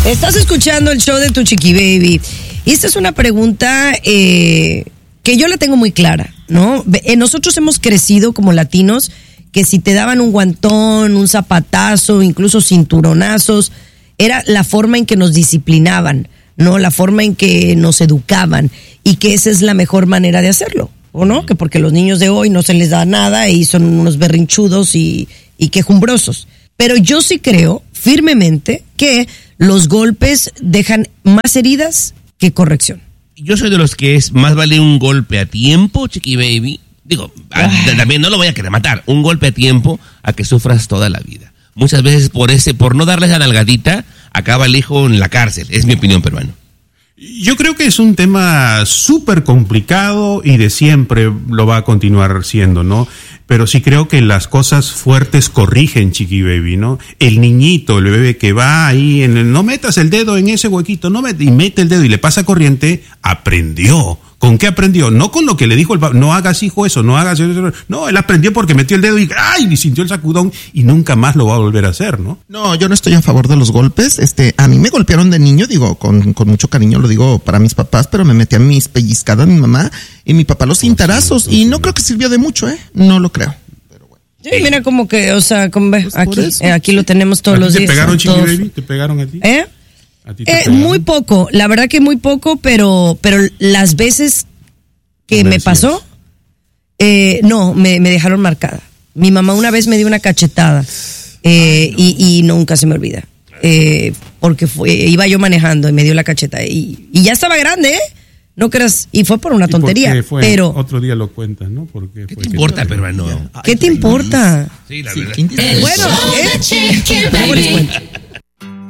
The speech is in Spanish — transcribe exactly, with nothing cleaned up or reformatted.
Estás escuchando el show de Tu Chiqui Baby. Y esta es una pregunta eh, que yo la tengo muy clara, ¿no? Nosotros hemos crecido como latinos que si te daban un guantón, un zapatazo, incluso cinturonazos, era la forma en que nos disciplinaban, ¿no? La forma en que nos educaban y que esa es la mejor manera de hacerlo, ¿o no? Que porque los niños de hoy no se les da nada y son unos berrinchudos y, y quejumbrosos. Pero yo sí creo firmemente que los golpes dejan más heridas que corrección. Yo soy de los que es más vale un golpe a tiempo, Chiqui Baby. Digo, a, también no lo voy a querer matar. Un golpe a tiempo a que sufras toda la vida. Muchas veces por ese, por no darle esa nalgadita, acaba el hijo en la cárcel. Es mi opinión, peruano. Yo creo que es un tema súper complicado y de siempre lo va a continuar siendo, ¿no? Pero sí creo que las cosas fuertes corrigen, Chiqui Baby, ¿no? El niñito, el bebé que va ahí, en el, no metas el dedo en ese huequito, no met, y mete el dedo y le pasa corriente, aprendió. ¿Con qué aprendió? No con lo que le dijo el papá, no hagas hijo eso, no hagas eso. No, él aprendió porque metió el dedo y ¡ay! Y sintió el sacudón y nunca más lo va a volver a hacer, ¿no? No, yo no estoy a favor de los golpes. Este, a mí me golpearon de niño, digo, con, con mucho cariño lo digo para mis papás, pero me metían mis pellizcadas mi mamá y mi papá los cintarazos oh, sí, y no sí. creo que sirvió de mucho, ¿eh? No lo creo. Pero bueno. Sí, mira como que, o sea, como ve, pues aquí, eh, aquí lo tenemos todos los ¿Te días. ¿Te pegaron, Chiqui todos... Baby? ¿Te pegaron a ti? ¿Eh? ¿A ti te eh muy poco, la verdad que muy poco, pero, pero las veces que me pasó, eh, no, me, me dejaron marcada. Mi mamá una vez me dio una cachetada eh, Ay, no. y, y nunca se me olvida. Eh, porque fue, iba yo manejando y me dio la cacheta. Y, y ya estaba grande, ¿eh? No creas, y fue por una tontería. ¿Y por qué fue? Pero otro día lo cuentas, ¿no? Porque ¿Qué te importa, peruano? ¿Qué te importa? Sí, la sí, verdad. Bueno, ¿eh?